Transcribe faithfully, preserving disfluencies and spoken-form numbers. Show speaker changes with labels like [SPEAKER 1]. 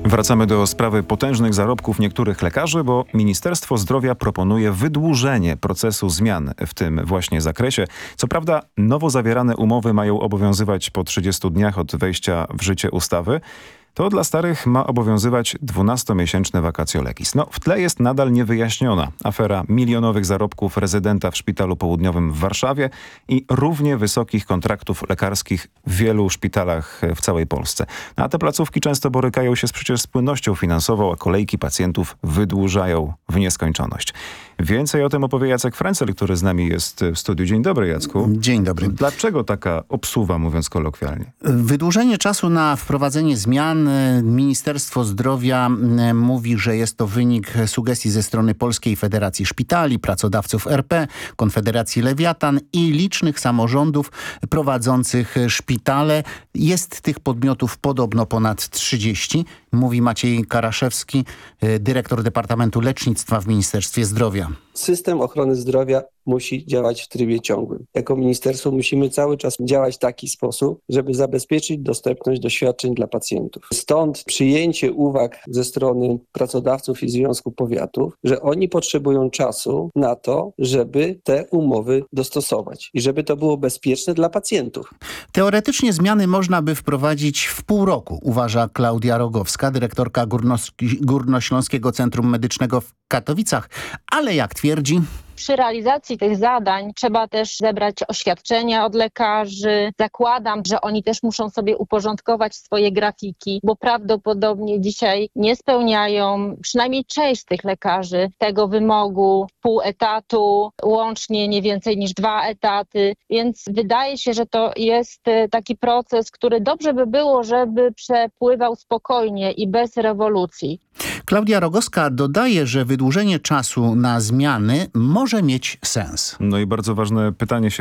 [SPEAKER 1] Wracamy do sprawy potężnych zarobków niektórych lekarzy, bo Ministerstwo Zdrowia proponuje wydłużenie procesu zmian w tym właśnie zakresie. Co prawda nowo zawierane umowy mają obowiązywać po trzydziestu dniach od wejścia w życie ustawy. To dla starych ma obowiązywać dwunastomiesięczne vacatio legis. No, w tle jest nadal niewyjaśniona afera milionowych zarobków rezydenta w Szpitalu Południowym w Warszawie i równie wysokich kontraktów lekarskich w wielu szpitalach w całej Polsce. A te placówki często borykają się z przecież z płynnością finansową, a kolejki pacjentów wydłużają w nieskończoność. Więcej o tym opowie Jacek Frencel, który z nami jest w studiu. Dzień dobry, Jacku.
[SPEAKER 2] Dzień dobry.
[SPEAKER 1] Dlaczego taka obsuwa, mówiąc kolokwialnie?
[SPEAKER 2] Wydłużenie czasu na wprowadzenie zmian. Ministerstwo Zdrowia mówi, że jest to wynik sugestii ze strony Polskiej Federacji Szpitali, pracodawców R P, Konfederacji Lewiatan i licznych samorządów prowadzących szpitale. Jest tych podmiotów podobno ponad trzydzieści. Mówi Maciej Karaszewski, dyrektor Departamentu Lecznictwa w Ministerstwie Zdrowia.
[SPEAKER 3] System ochrony zdrowia musi działać w trybie ciągłym. Jako ministerstwo musimy cały czas działać w taki sposób, żeby zabezpieczyć dostępność do świadczeń dla pacjentów. Stąd przyjęcie uwag ze strony pracodawców i Związku Powiatów, że oni potrzebują czasu na to, żeby te umowy dostosować i żeby to było bezpieczne dla pacjentów.
[SPEAKER 2] Teoretycznie zmiany można by wprowadzić w pół roku, uważa Klaudia Rogowska, dyrektorka Górnos- Górnośląskiego Centrum Medycznego w Katowicach, ale jak twierdzi,
[SPEAKER 4] przy realizacji tych zadań trzeba też zebrać oświadczenia od lekarzy. Zakładam, że oni też muszą sobie uporządkować swoje grafiki, bo prawdopodobnie dzisiaj nie spełniają, przynajmniej część z tych lekarzy, tego wymogu pół etatu, łącznie nie więcej niż dwa etaty. Więc wydaje się, że to jest taki proces, który dobrze by było, żeby przepływał spokojnie i bez rewolucji.
[SPEAKER 2] Klaudia Rogowska dodaje, że wydłużenie czasu na zmiany może mieć sens.
[SPEAKER 1] No i bardzo ważne pytanie się